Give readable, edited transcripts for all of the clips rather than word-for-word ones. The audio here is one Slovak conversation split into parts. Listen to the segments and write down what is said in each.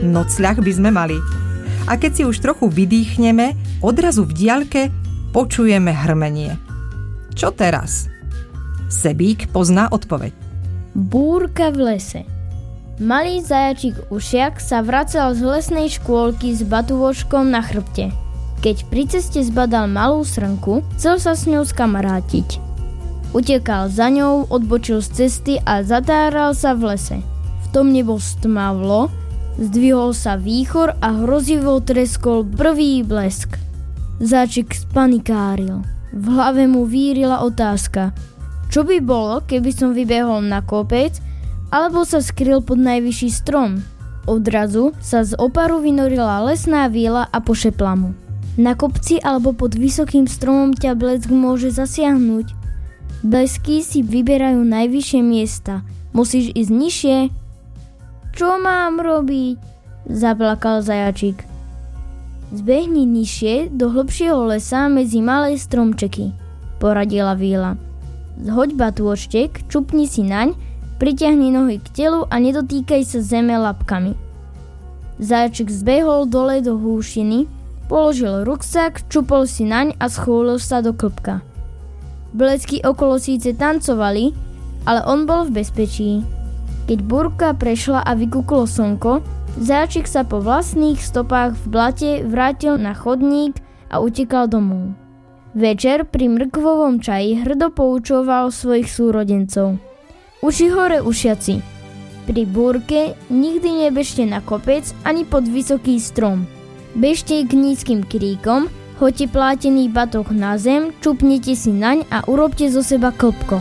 nocľah by sme mali. A keď si už trochu vydýchneme, odrazu v diaľke počujeme hrmenie. Čo teraz? Sebík pozná odpoveď. Búrka v lese. Malý zajačík Ušiak sa vracal z lesnej škôlky s batúvočkom na chrbte. Keď pri ceste zbadal malú srnku, chcel sa s ňou skamarátiť. Utekal za ňou, odbočil z cesty a zatáral sa v lese. V tom nebo stmavlo, zdvihol sa výchor a hrozivo treskol prvý blesk. Záčik spanikáril. V hlave mu vírila otázka. Čo by bolo, keby som vybehol na kopec alebo sa skryl pod najvyšší strom? Odrazu sa z oparu vynorila lesná víla a pošepla mu. Na kopci alebo pod vysokým stromom ťa blesk môže zasiahnuť. Blesky si vyberajú najvyššie miesta. Musíš ísť nižšie. Čo mám robiť? Zaplakal zajačík. Zbehni nižšie do hlbšieho lesa medzi malé stromčeky, poradila víla. Zhoď batôčtek, čupni si naň, priťahni nohy k telu a nedotýkaj sa zeme labkami. Zajačik zbehol dole do húšiny, položil ruksak, čupol si naň a schúlil sa do klbka. Blesky okolo síce tancovali, ale on bol v bezpečí. Keď búrka prešla a vykúklo slnko, zajačik sa po vlastných stopách v blate vrátil na chodník a utekal domov. Večer pri mrkvovom čaji hrdo poučoval svojich súrodencov. Uši hore, ušiaci. Pri búrke nikdy nebežte na kopec ani pod vysoký strom. Bežte k nízkym kríkom, hoďte plátený batoh na zem, čupnite si naň a urobte zo seba klbko.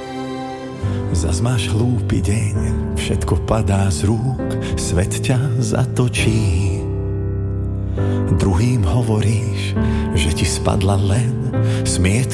Zas máš hlúpy deň, všetko padá z rúk, svet ťa zatočí. Druhým hovoríš, že ti spadla len smietka